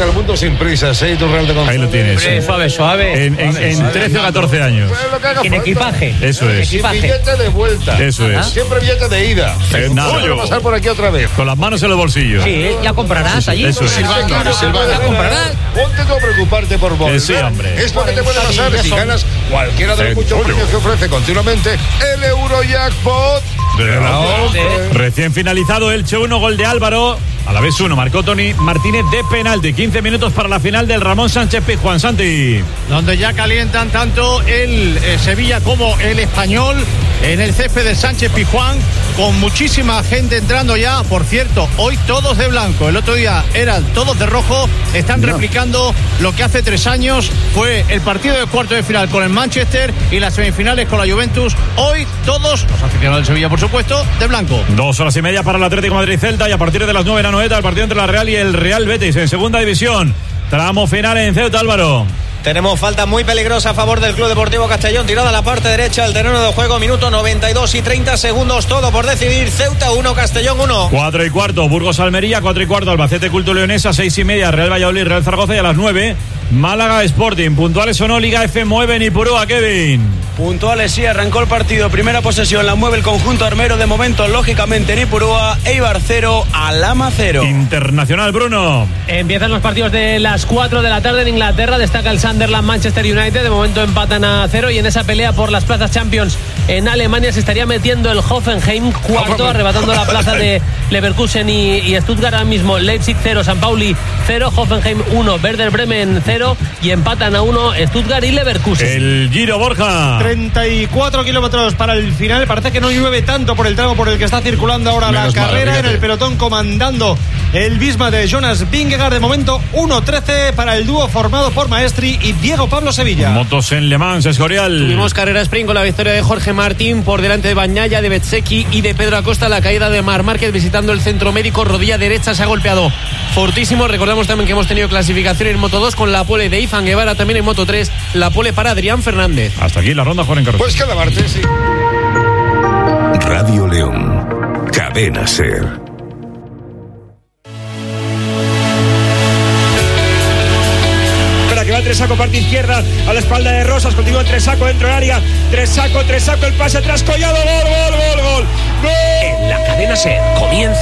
vuelta al mundo sin prisas, ¿eh? Iturralde González. Ahí lo tienes. Suave. En 13 o 14 años. En equipaje. Eso es. Sin billete de vuelta. Eso es. Siempre billete de ida. Nada. Voy a pasar por aquí otra vez. Con las manos en los bolsillos. Sí, ya comprarás allí. Eso es. Silvando. ¿Ya comprarás? Ponte tú a preocuparte por vos. Sí, hombre. Es lo que te puede pasar si ganas cualquiera de los muchos premios que ofrece continuamente el Eurojackpot. Recién finalizado, Elche 1, gol de Álvaro. A la vez 1, marcó Tony Martínez de penalti. 15 minutos para la final del Ramón Sánchez Pizjuán. Santi. Donde ya calientan tanto el Sevilla como el Español en el césped de Sánchez Pizjuán, con muchísima gente entrando ya. Por cierto, hoy todos de blanco. El otro día eran todos de rojo. Están replicando lo que hace 3 años fue el partido de cuarto de final con el Manchester y las semifinales con la Juventus. Hoy todos, los aficionados del Sevilla por supuesto, de blanco. 2 horas y media para el Atlético Madrid-Celta, y a partir de las 9 en Anoeta el partido entre la Real y el Real Betis en segunda división. Tramo final en Ceuta, Álvaro. Tenemos falta muy peligrosa a favor del Club Deportivo Castellón, tirada a la parte derecha del terreno de juego, minuto 92 y 30 segundos, todo por decidir. Ceuta 1, Castellón 1. 4 y cuarto, Burgos Almería, 4 y cuarto, Albacete Culto Leonesa, 6 y media, Real Valladolid, Real Zaragoza, y a las 9, Málaga Sporting. Puntuales o no, Liga F mueve ni Purúa, Kevin. Puntuales, sí, arrancó el partido, primera posesión la mueve el conjunto armero, de momento lógicamente Nipurúa, Eibar 0, Alhama 0. Internacional, Bruno. Empiezan los partidos de las 4 de la tarde en Inglaterra. Destaca el Sunderland Manchester United, de momento empatan a 0, y en esa pelea por las plazas Champions en Alemania se estaría metiendo el Hoffenheim cuarto, arrebatando la plaza de Leverkusen y Stuttgart. Ahora mismo Leipzig 0, San Pauli 0, Hoffenheim 1, Werder Bremen 0, y empatan a 1 Stuttgart y Leverkusen. El Giro, Borja. 34 kilómetros para el final. Parece que no llueve tanto por el tramo por el que está circulando ahora la carrera. En el pelotón comandando el Visma de Jonas Vingegaard. De momento 1:13 para el dúo formado por Maestri y Diego Pablo Sevilla. Motos en Le Mans, Escorial. Tuvimos carrera sprint con la victoria de Jorge Martín por delante de Bagnaia, de Bezzecchi y de Pedro Acosta. La caída de Marc Márquez visitando el centro médico, rodilla derecha, se ha golpeado fortísimo. Recordamos también que hemos tenido clasificación en Moto 2 con la pole de Izan Guevara, también en Moto 3 la pole para Adrián Fernández. Hasta aquí la ronda, Juan Encarnación. Pues que lavarte, sí. Radio León, Cadena SER. Que va Tresaco, parte izquierda, a la espalda de Rosas, continúa Tresaco dentro del área, Tresaco, el pase atrás, Collado, gol. En la Cadena SER comienza